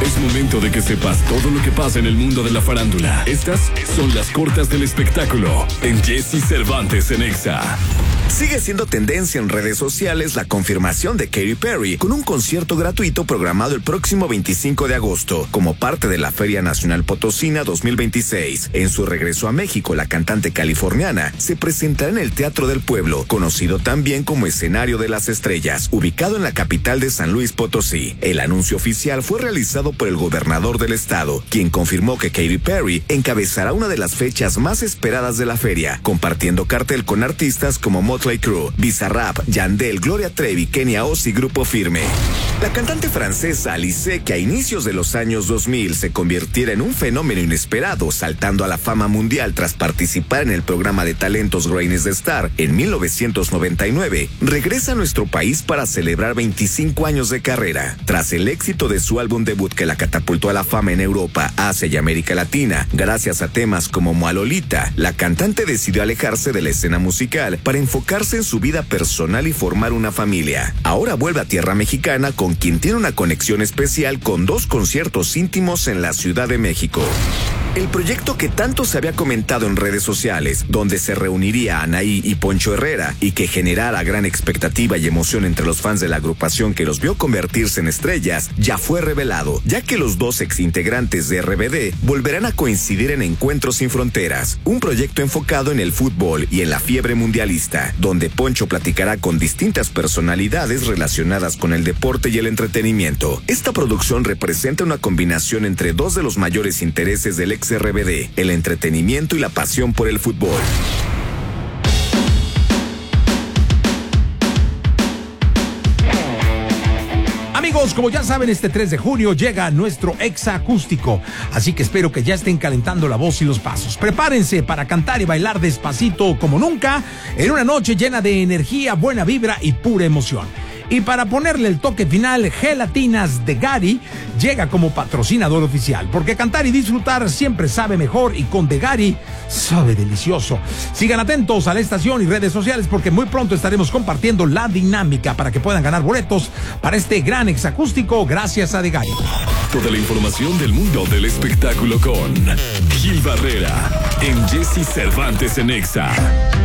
Es momento de que sepas todo lo que pasa en el mundo de la farándula. Estas son las cortas del espectáculo en Jesse Cervantes en Exa. Sigue siendo tendencia en redes sociales la confirmación de Katy Perry con un concierto gratuito programado el próximo 25 de agosto como parte de la Feria Nacional Potosina 2026. En su regreso a México, la cantante californiana se presentará en el Teatro del Pueblo, conocido también como Escenario de las Estrellas, ubicado en la capital de San Luis Potosí. El anuncio oficial fue realizado por el gobernador del estado, quien confirmó que Katy Perry encabezará una de las fechas más esperadas de la feria, compartiendo cartel con artistas como Motley Crue, Bizarrap, Yandel, Gloria Trevi, Kenia Oz y Grupo Firme. La cantante francesa Alizée, que a inicios de los años 2000 se convirtiera en un fenómeno inesperado, saltando a la fama mundial tras participar en el programa de talentos Greatest Star en 1999, regresa a nuestro país para celebrar 25 años de carrera. Tras el éxito de su álbum debut que la catapultó a la fama en Europa, Asia y América Latina, gracias a temas como Mua Lolita, la cantante decidió alejarse de la escena musical para enfocarse en su vida personal y formar una familia. Ahora vuelve a tierra mexicana, con quien tiene una conexión especial con 2 conciertos íntimos en la Ciudad de México. El proyecto que tanto se había comentado en redes sociales, donde se reuniría Anaí y Poncho Herrera y que generara gran expectativa y emoción entre los fans de la agrupación que los vio convertirse en estrellas, ya fue revelado, ya que los 2 exintegrantes de RBD volverán a coincidir en Encuentros Sin Fronteras, un proyecto enfocado en el fútbol y en la fiebre mundialista, donde Poncho platicará con distintas personalidades relacionadas con el deporte y el entretenimiento. Esta producción representa una combinación entre 2 de los mayores intereses del ex-RBD, el entretenimiento y la pasión por el fútbol. Amigos, como ya saben, este 3 de junio llega nuestro Exa Acústico, así que espero que ya estén calentando la voz y los pasos. Prepárense para cantar y bailar despacito como nunca, en una noche llena de energía, buena vibra y pura emoción. Y para ponerle el toque final, Gelatinas de Gary llega como patrocinador oficial, porque cantar y disfrutar siempre sabe mejor y con de Gary sabe delicioso. Sigan atentos a la estación y redes sociales porque muy pronto estaremos compartiendo la dinámica para que puedan ganar boletos para este gran exacústico gracias a de Gary. Toda la información del mundo del espectáculo con Gil Barrera en Jesse Cervantes en Exa.